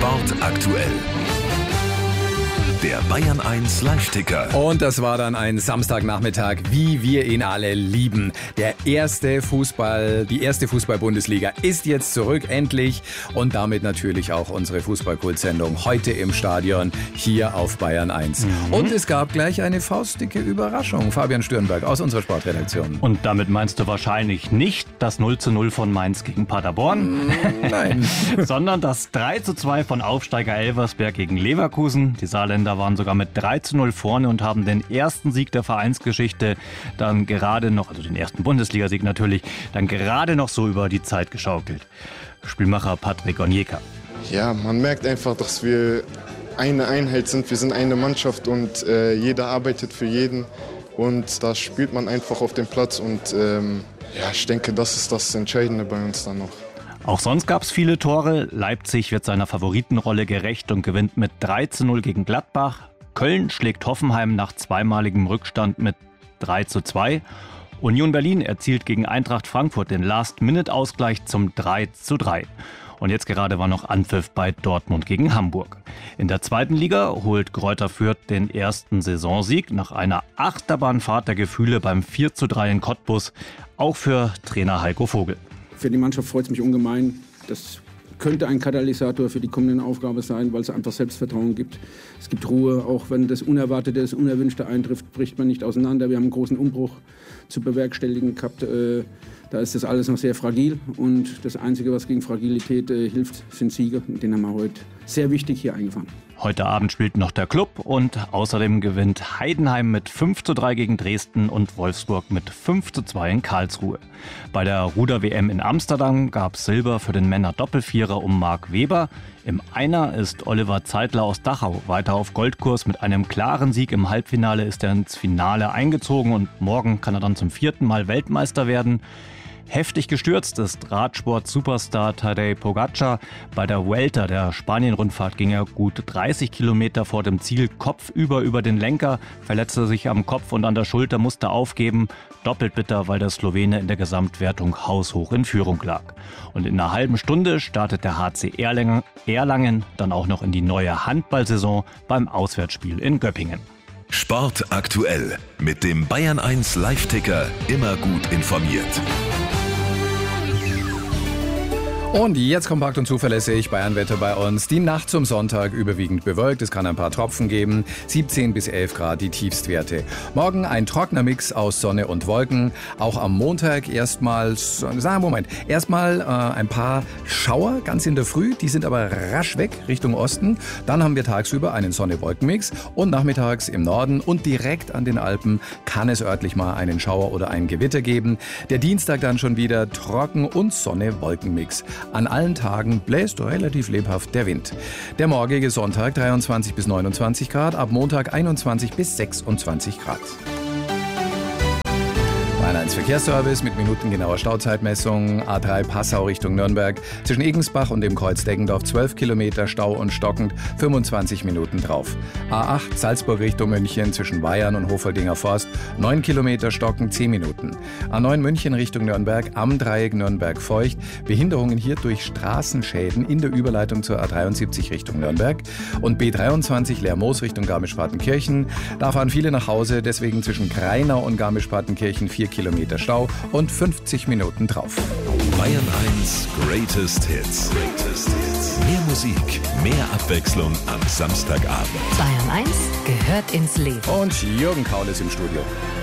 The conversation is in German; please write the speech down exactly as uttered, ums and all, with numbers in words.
Sport aktuell. Der Bayern eins Live-Ticker. Und das war dann ein Samstagnachmittag, wie wir ihn alle lieben. Der erste Fußball, die erste Fußball-Bundesliga ist jetzt zurück, endlich. Und damit natürlich auch unsere Fußball-Kult-Sendung heute im Stadion hier auf Bayern eins. Mhm. Und es gab gleich eine faustdicke Überraschung. Fabian Stürnberg aus unserer Sportredaktion. Und damit meinst du wahrscheinlich nicht das null zu null von Mainz gegen Paderborn? Nein. Sondern das drei zu zwei von Aufsteiger Elversberg gegen Leverkusen. Die Saarländer waren sogar mit drei zu null vorne und haben den ersten Sieg der Vereinsgeschichte dann gerade noch, also den ersten Bundesligasieg natürlich, dann gerade noch so über die Zeit geschaukelt. Spielmacher Patrick Onyeka. Ja, man merkt einfach, dass wir eine Einheit sind. Wir sind eine Mannschaft und äh, jeder arbeitet für jeden. Und da spielt man einfach auf dem Platz. Und ähm, ja, ich denke, das ist das Entscheidende bei uns dann noch. Auch sonst gab es viele Tore. Leipzig wird seiner Favoritenrolle gerecht und gewinnt mit drei zu null gegen Gladbach. Köln schlägt Hoffenheim nach zweimaligem Rückstand mit drei zu zwei. Union Berlin erzielt gegen Eintracht Frankfurt den Last-Minute-Ausgleich zum drei zu drei. Und jetzt gerade war noch Anpfiff bei Dortmund gegen Hamburg. In der zweiten Liga holt Greuther Fürth den ersten Saisonsieg nach einer Achterbahnfahrt der Gefühle beim vier zu drei in Cottbus. Auch für Trainer Heiko Vogel. Für die Mannschaft freut es mich ungemein. Das könnte ein Katalysator für die kommende Aufgabe sein, weil es einfach Selbstvertrauen gibt. Es gibt Ruhe, auch wenn das Unerwartete, das Unerwünschte eintrifft, bricht man nicht auseinander. Wir haben einen großen Umbruch zu bewerkstelligen gehabt. Äh, da ist das alles noch sehr fragil und das Einzige, was gegen Fragilität äh, hilft, sind Siege. Und den haben wir heute sehr wichtig hier eingefahren. Heute Abend spielt noch der Club und außerdem gewinnt Heidenheim mit fünf zu drei gegen Dresden und Wolfsburg mit fünf zu zwei in Karlsruhe. Bei der Ruder-W M in Amsterdam gab es Silber für den Männer-Doppelvierer um Marc Weber. Im Einer ist Oliver Zeitler aus Dachau weiter auf Goldkurs. Mit einem klaren Sieg im Halbfinale ist er ins Finale eingezogen und morgen kann er dann zum vierten Mal Weltmeister werden. Heftig gestürzt ist Radsport-Superstar Tadej Pogačar. Bei der Vuelta, der Spanien-Rundfahrt, ging er gut dreißig Kilometer vor dem Ziel kopfüber über den Lenker, verletzte sich am Kopf und an der Schulter, musste aufgeben. Doppelt bitter, weil der Slowene in der Gesamtwertung haushoch in Führung lag. Und in einer halben Stunde startet der H C Erlangen, Erlangen dann auch noch in die neue Handballsaison beim Auswärtsspiel in Göppingen. Sport aktuell mit dem Bayern eins Live-Ticker, immer gut informiert. Und jetzt kompakt und zuverlässig Bayernwetter bei uns. Die Nacht zum Sonntag überwiegend bewölkt. Es kann ein paar Tropfen geben. siebzehn bis elf Grad die Tiefstwerte. Morgen ein trockener Mix aus Sonne und Wolken. Auch am Montag erstmals, sagen Moment, erstmal äh, ein paar Schauer ganz in der Früh. Die sind aber rasch weg Richtung Osten. Dann haben wir tagsüber einen Sonne-Wolken-Mix. Und nachmittags im Norden und direkt an den Alpen kann es örtlich mal einen Schauer oder ein Gewitter geben. Der Dienstag dann schon wieder trocken und Sonne-Wolken-Mix. An allen Tagen bläst relativ lebhaft der Wind. Der morgige Sonntag dreiundzwanzig bis neunundzwanzig Grad, ab Montag einundzwanzig bis sechsundzwanzig Grad. Bayern eins Verkehrsservice mit minutengenauer Stauzeitmessung. A drei Passau Richtung Nürnberg. Zwischen Egensbach und dem Kreuz Deggendorf zwölf Kilometer Stau und stockend, fünfundzwanzig Minuten drauf. A acht Salzburg Richtung München zwischen Weyern und Hofoldinger Forst neun Kilometer stockend, zehn Minuten. A neun München Richtung Nürnberg am Dreieck Nürnberg-Feucht. Behinderungen hier durch Straßenschäden in der Überleitung zur A dreiundsiebzig Richtung Nürnberg. Und B dreiundzwanzig Lermoos Richtung Garmisch-Partenkirchen. Da fahren viele nach Hause, deswegen zwischen Kreinau und Garmisch-Partenkirchen vier Kilometer Stau und fünfzig Minuten drauf. Bayern eins Greatest Hits. Greatest Hits. Mehr Musik, mehr Abwechslung am Samstagabend. Bayern eins gehört ins Leben. Und Jürgen Kaul ist im Studio.